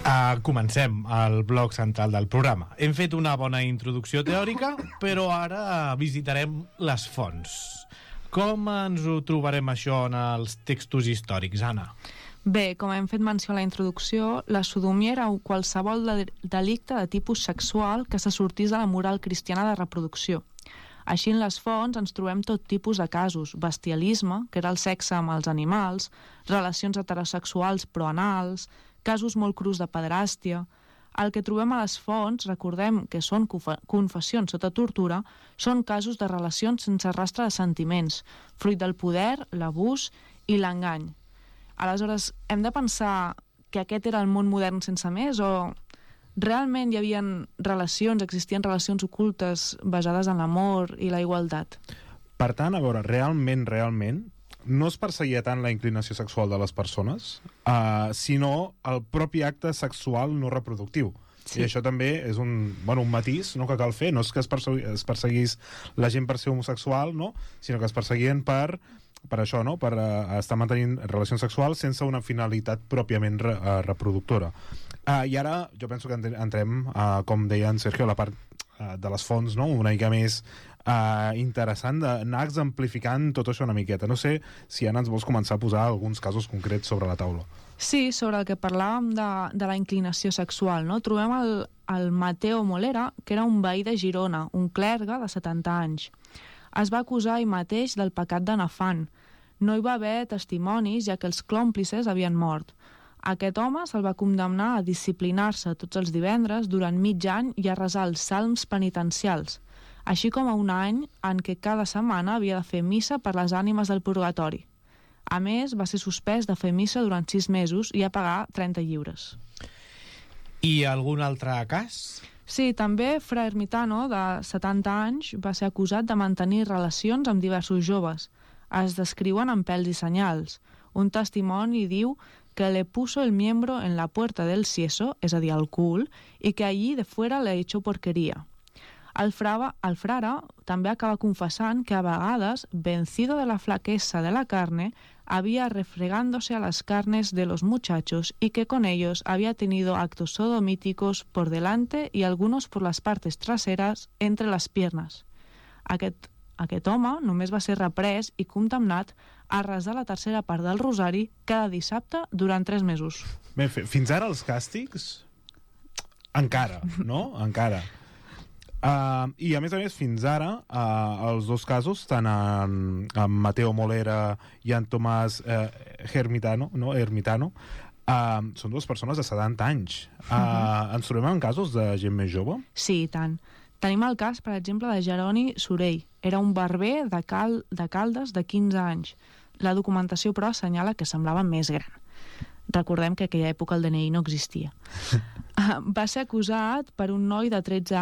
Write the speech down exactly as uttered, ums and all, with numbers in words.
Uh, comencem el bloc central del programa. Hem fet una bona introducció teòrica, però ara visitarem les fonts. Com ens ho trobarem això en els textos històrics, Anna? Bé, com hem fet menció a la introducció, la sodomia era qualsevol de delicte de tipus sexual que se sortís de la moral cristiana de reproducció. Així, en les fonts ens trobem tot tipus de casos: bestialisme, que era el sexe amb els animals, relacions heterosexuals però anals, casos molt crus de pederàstia. El que trobem a les fonts, recordem que són confessions sota tortura, són casos de relacions sense rastre de sentiments, fruit del poder, l'abús i l'engany. Aleshores, hem de pensar que aquest era el món modern sense més, o realment hi havia relacions, existien relacions ocultes basades en l'amor i la igualtat? Per tant, a veure, realment, realment, no es perseguia tant la inclinació sexual de les persones, uh, sinó el propi acte sexual no reproductiu. Sí. I això també és un, bueno, un matís, no?, que cal fer. No és que es, persegui, es perseguís la gent per ser homosexual, no?, sinó que es perseguien per, per això, no?, per uh, estar mantenint relacions sexuals sense una finalitat pròpiament re, uh, reproductora. Uh, I ara jo penso que entrem, uh, com deia en Sergio, a la part uh, de les fonts, no?, una mica més uh, interessant d'anar exemplificant tot això una miqueta. No sé si ara ens vols començar a posar alguns casos concrets sobre la taula. Sí, sobre el que parlàvem de, de la inclinació sexual, no? Trobem el, el Mateo Molera, que era un veí de Girona, un clergue de setanta anys. Es va acusar ell mateix del pecat de nafant. No hi va haver testimonis, ja que els còmplices havien mort. Aquest home se'l va condemnar a disciplinar-se tots els divendres durant mig any i a resar els salms penitencials, així com a un any en què cada setmana havia de fer missa per les ànimes del purgatori. A més, va ser suspès de fer missa durant sis mesos i a pagar trenta lliures. I algun altre cas? Sí, també Fra Ermitano, de setanta anys, va ser acusat de mantenir relacions amb diversos joves. Es descriuen amb pèls i senyals. Un testimoni diu que le puso el miembro en la puerta del sieso, és a dir, al cul, i que allí de fuera le echó porquería. El, frava, el frare també acaba confessant que a vegades, vencido de la flaqueza de la carne, había refregándose a las carnes de los muchachos y que con ellos había tenido actos sodomíticos por delante y algunos por las partes traseras entre les piernas. Aquest, aquest home només va ser reprès i condemnat a resar la tercera part del rosari cada dissabte durant tres mesos. Bé, fins ara els càstigs encara, no? Encara. Uh, I a més a més, fins ara, uh, els dos casos, tant en, en Mateo Molera i en Tomàs uh, Hermitano, no? Hermitano, uh, són dues persones de setanta anys. Uh, uh-huh. Ens trobem en casos de gent més jove? Sí, i tant. Tenim el cas, per exemple, de Jeroni Sorell. Era un barber de, cal, de Caldes de quinze anys. La documentació, però, assenyala que semblava més gran. Recordem que en aquella època el D N I no existia. Va ser acusat per un noi de tretze